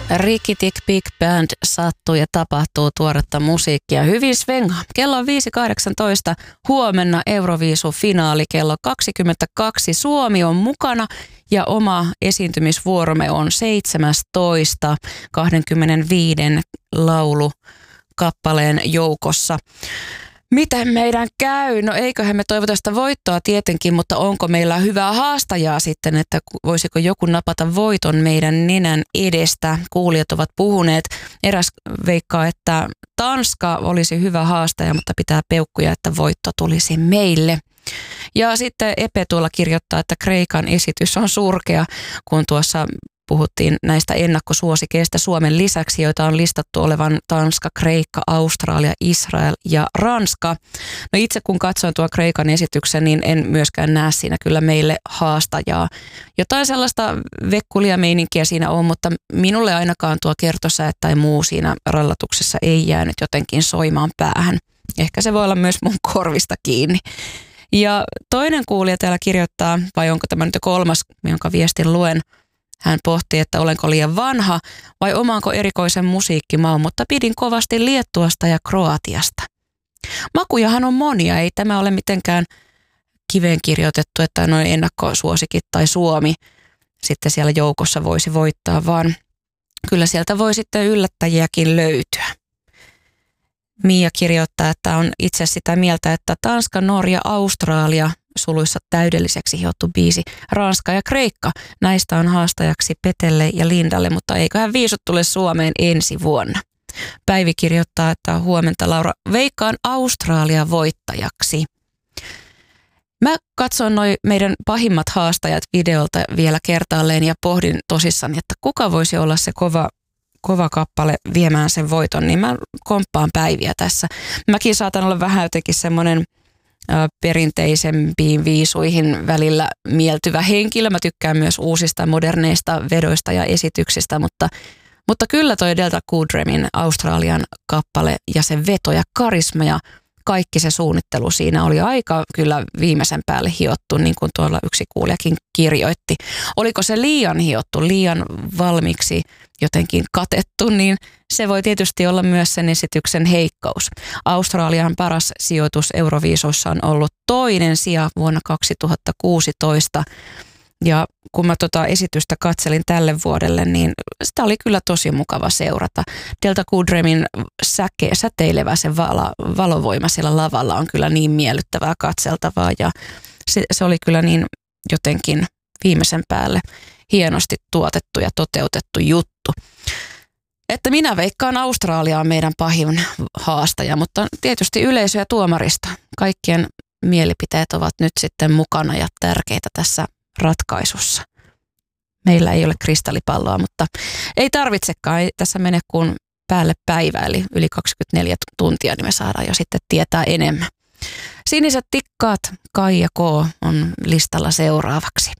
Rikitik Big Band sattuu ja tapahtuu tuoretta musiikkia. Hyvin svenga. Kello on 5.18. Huomenna Euroviisu-finaali kello 22. Suomi on mukana ja oma esiintymisvuoromme on 17. 25 laulukappaleen joukossa. Miten meidän käy? No eiköhän me toivota sitä voittoa tietenkin, mutta onko meillä hyvää haastajaa sitten, että voisiko joku napata voiton meidän nenän edestä? Kuulijat ovat puhuneet. Eräs veikkaa, että Tanska olisi hyvä haastaja, mutta pitää peukkuja, että voitto tulisi meille. Ja sitten Epe tuolla kirjoittaa, että Kreikan esitys on surkea, kun tuossa puhuttiin näistä ennakkosuosikeista Suomen lisäksi, joita on listattu olevan Tanska, Kreikka, Australia, Israel ja Ranska. No itse kun katsoin tuon Kreikan esityksen, niin en myöskään näe siinä kyllä meille haastajaa. Jotain sellaista vekkulia meininkiä siinä on, mutta minulle ainakaan tuo kertosää tai muu siinä rallatuksessa ei jäänyt jotenkin soimaan päähän. Ehkä se voi olla myös mun korvista kiinni. Ja toinen kuulija täällä kirjoittaa, vai onko tämä nyt jo kolmas, jonka viestin luen. Hän pohti, että olenko liian vanha vai omaanko erikoisen musiikkimaan, mutta pidin kovasti Liettuasta ja Kroatiasta. Makujahan on monia, ei tämä ole mitenkään kiveen kirjoitettu, että noin ennakkosuosikit tai Suomi sitten siellä joukossa voisi voittaa, vaan kyllä sieltä voi sitten yllättäjiäkin löytyä. Mia kirjoittaa, että on itse sitä mieltä, että Tanska, Norja, Australia, suluissa täydelliseksi hiottu biisi, Ranska ja Kreikka. Näistä on haastajaksi Petelle ja Lindalle, mutta eiköhän viisut tule Suomeen ensi vuonna. Päivi kirjoittaa, että huomenta Laura, veikkaan Australia voittajaksi. Mä katson noi meidän pahimmat haastajat videolta vielä kertaalleen ja pohdin tosissani, että kuka voisi olla se kova kappale viemään sen voiton, niin mä komppaan Päiviä tässä. Mäkin saatan olla vähän jotenkin semmoinen perinteisempiin viisuihin välillä mieltyvä henkilö. Mä tykkään myös uusista moderneista vedoista ja esityksistä, mutta kyllä toi Delta Goodremin Australian kappale ja se veto ja karisma ja kaikki se suunnittelu siinä oli aika kyllä viimeisen päälle hiottu, niin kuin tuolla yksi kuulijakin kirjoitti. Oliko se liian hiottu, liian valmiiksi jotenkin katettu, niin se voi tietysti olla myös sen esityksen heikkous. Australian paras sijoitus Euroviisussa on ollut toinen sija vuonna 2016. Ja kun mä esitystä katselin tälle vuodelle, niin sitä oli kyllä tosi mukava seurata. Delta Goodremin säteilevä se valovoima siellä lavalla on kyllä niin miellyttävää katseltavaa ja se oli kyllä niin jotenkin viimeisen päälle hienosti tuotettu ja toteutettu juttu. Että minä veikkaan Australiaa meidän pahin haastaja, mutta tietysti yleisö ja tuomarista. Kaikkien mielipiteet ovat nyt sitten mukana ja tärkeitä tässä ratkaisussa. Meillä ei ole kristallipalloa, mutta ei tarvitsekaan. Ei tässä mene kuin päälle päivä, eli yli 24 tuntia, niin me saadaan jo sitten tietää enemmän. Siniset tikkaat, Kaija K. on listalla seuraavaksi.